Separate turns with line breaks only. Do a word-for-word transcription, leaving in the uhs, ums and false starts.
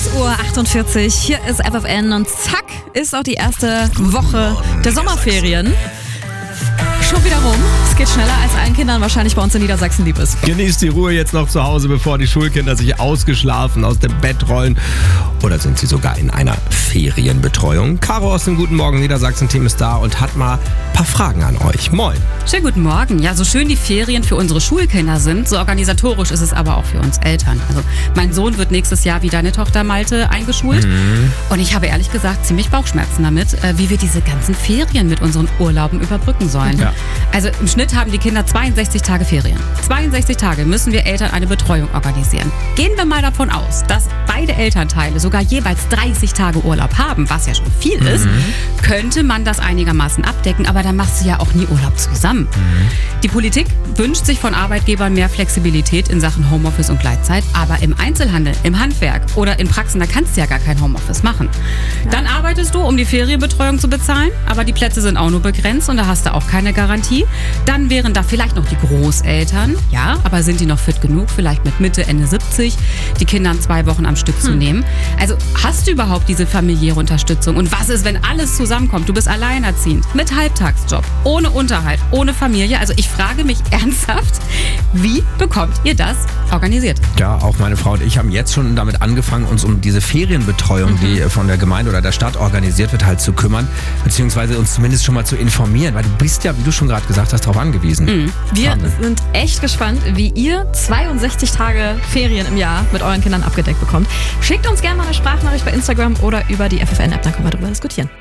sechs Uhr achtundvierzig, hier ist F F N und zack ist auch die erste Woche der Sommerferien. Schon wieder rum. Es geht schneller, als allen Kindern wahrscheinlich bei uns in Niedersachsen lieb ist.
Genießt die Ruhe jetzt noch zu Hause, bevor die Schulkinder sich ausgeschlafen aus dem Bett rollen. Oder sind sie sogar in einer Ferienbetreuung? Caro aus dem Guten Morgen Niedersachsen-Team ist da und hat mal ein paar Fragen an euch. Moin.
Schönen guten Morgen. Ja, so schön die Ferien für unsere Schulkinder sind, so organisatorisch ist es aber auch für uns Eltern. Also mein Sohn wird nächstes Jahr wie deine Tochter Malte eingeschult. Mhm. Und ich habe ehrlich gesagt ziemlich Bauchschmerzen damit, wie wir diese ganzen Ferien mit unseren Urlauben überbrücken sollen. Ja. Also im Schnitt haben die Kinder zweiundsechzig Tage Ferien. zweiundsechzig Tage müssen wir Eltern eine Betreuung organisieren. Gehen wir mal davon aus, dass beide Elternteile sogar jeweils dreißig Tage Urlaub haben, was ja schon viel mhm. ist, könnte man das einigermaßen abdecken, aber dann machst du ja auch nie Urlaub zusammen. Mhm. Die Politik wünscht sich von Arbeitgebern mehr Flexibilität in Sachen Homeoffice und Gleitzeit, aber im Einzelhandel, im Handwerk oder in Praxen, da kannst du ja gar kein Homeoffice machen. Ja. Dann arbeitest du, um die Ferienbetreuung zu bezahlen, aber die Plätze sind auch nur begrenzt und da hast du auch keine Garantie. Dann wären da vielleicht noch die Großeltern, ja, aber sind die noch fit genug, vielleicht mit Mitte, Ende siebzig, die Kinder zwei Wochen am Stück hm. zu nehmen? Also hast du überhaupt diese familiäre Unterstützung? Und was ist, wenn alles zusammenkommt? Du bist alleinerziehend, mit Halbtagsjob, ohne Unterhalt, ohne Familie. Also ich frage mich ernsthaft, wie bekommt ihr das organisiert?
Ja, auch meine Frau und ich haben jetzt schon damit angefangen, uns um diese Ferienbetreuung, mhm. die von der Gemeinde oder der Stadt organisiert wird, halt zu kümmern, beziehungsweise uns zumindest schon mal zu informieren, weil du bist ja, wie du schon gerade gesagt hast, darauf angewiesen.
Mhm. Wir Wahnsinn. sind echt gespannt, wie ihr zweiundsechzig Tage Ferien im Jahr mit euren Kindern abgedeckt bekommt. Schickt uns gerne mal eine Sprachnachricht bei Instagram oder über die F F N-App, dann können wir darüber diskutieren.